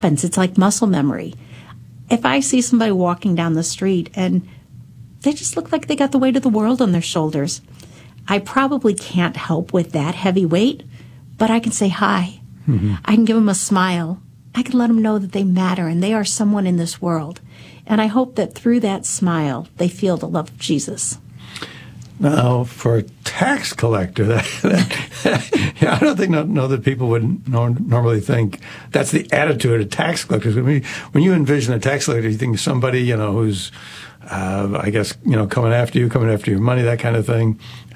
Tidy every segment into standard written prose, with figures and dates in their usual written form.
happens. It's like muscle memory. If I see somebody walking down the street and they just look like they got the weight of the world on their shoulders, I probably can't help with that heavy weight, but I can say hi. Mm-hmm. I can give them a smile. I can let them know that they matter and they are someone in this world. And I hope that through that smile, they feel the love of Jesus. Now, for a tax collector, I don't think that people would normally think that's the attitude of tax collectors. I mean, when you envision a tax collector, you think somebody, who's, I guess, coming after your money, that kind of thing.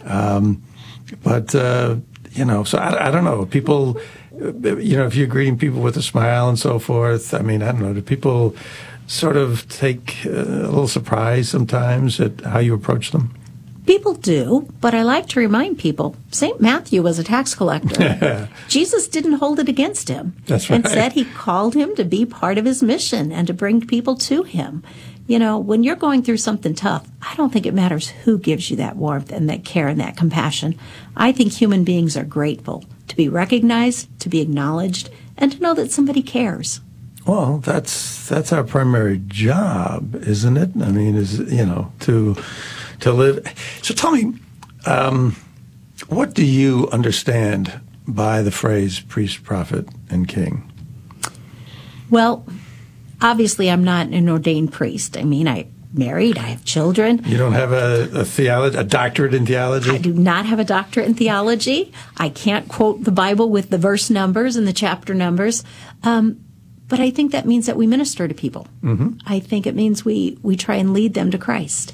So I don't know. People, if you're greeting people with a smile and so forth, I mean, I don't know. Do people sort of take a little surprise sometimes at how you approach them? People do, but I like to remind people, St. Matthew was a tax collector. Jesus didn't hold it against him. That's right. Instead, he called him to be part of his mission and to bring people to him. When you're going through something tough, I don't think it matters who gives you that warmth and that care and that compassion. I think human beings are grateful to be recognized, to be acknowledged, and to know that somebody cares. Well, that's our primary job, isn't it? I mean, to live. So tell me, what do you understand by the phrase priest, prophet, and king? Well, obviously, I'm not an ordained priest. I mean, I'm married. I have children. You don't have a doctorate in theology? I do not have a doctorate in theology. I can't quote the Bible with the verse numbers and the chapter numbers. But I think that means that we minister to people. Mm-hmm. I think it means we try and lead them to Christ.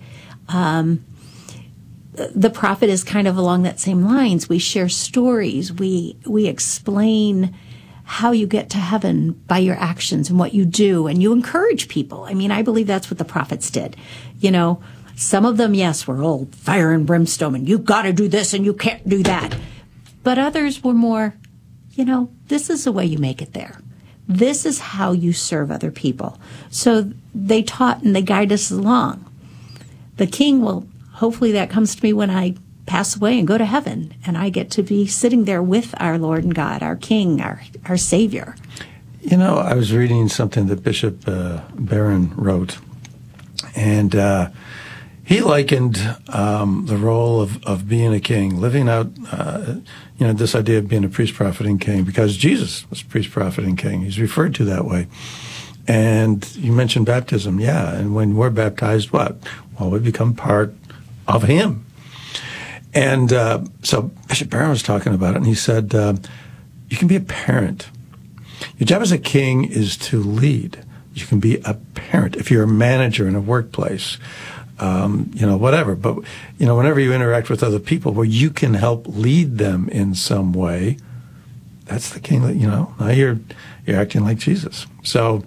The prophet is kind of along that same lines. We share stories. We explain how you get to heaven by your actions and what you do, and you encourage people. I mean, I believe that's what the prophets did. Some of them, yes, were all fire and brimstone, and you've got to do this and you can't do that. But others were more, this is the way you make it there. This is how you serve other people. So they taught and they guide us along. The king will, hopefully that comes to me when I pass away and go to heaven, and I get to be sitting there with our Lord and God, our King, our Savior. I was reading something that Bishop Barron wrote, and he likened the role of being a king, living out, this idea of being a priest, prophet, and king, because Jesus was priest, prophet, and king. He's referred to that way. And you mentioned baptism, yeah, and when we're baptized, what? Well, we become part of him. And so Bishop Barron was talking about it, and he said, you can be a parent. Your job as a king is to lead. You can be a parent if you're a manager in a workplace, whatever. But, whenever you interact with other people where you can help lead them in some way, that's the king that, now you're acting like Jesus. So,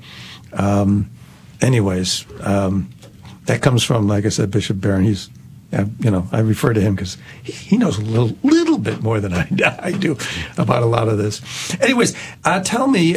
that comes from, like I said, Bishop Barron. I refer to him because he knows a little bit more than I do about a lot of this. Anyways, tell me,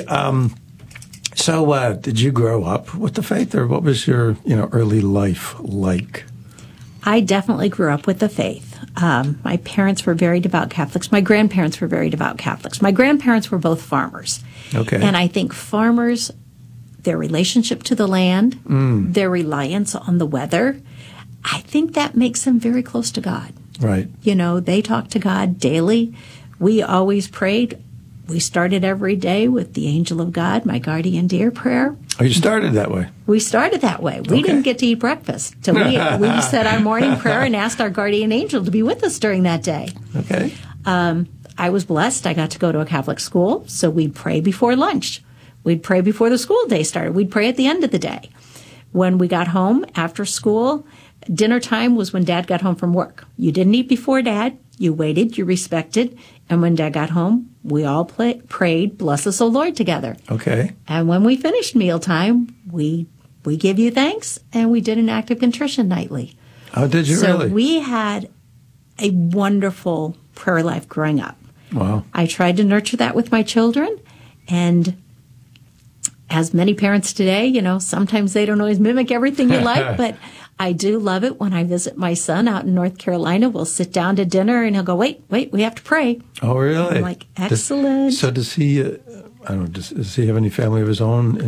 did you grow up with the faith, or what was your, early life like? I definitely grew up with the faith. My parents were very devout Catholics. My grandparents were very devout Catholics. My grandparents were both farmers. Okay. And I think farmers, their relationship to the land, their reliance on the weather, I think that makes them very close to God. Right. They talk to God daily. We always prayed. We started every day with the angel of God, my guardian dear prayer. Oh, you started that way? We started that way. We didn't get to eat breakfast till we said our morning prayer and asked our guardian angel to be with us during that day. Okay. I was blessed. I got to go to a Catholic school, so we'd pray before lunch. We'd pray before the school day started. We'd pray at the end of the day. When we got home after school, dinner time was when Dad got home from work. You didn't eat before Dad. You waited, you respected, and when Dad got home, we all prayed, "Bless us, O Lord," together. Okay. And when we finished mealtime, we give you thanks, and we did an act of contrition nightly. Oh, did you really? So we had a wonderful prayer life growing up. Wow. I tried to nurture that with my children, and as many parents today, sometimes they don't always mimic everything you like, but I do love it when I visit my son out in North Carolina. We'll sit down to dinner and he'll go, wait, we have to pray. Oh, really? I'm like, excellent. Does he, I don't know, does he have any family of his own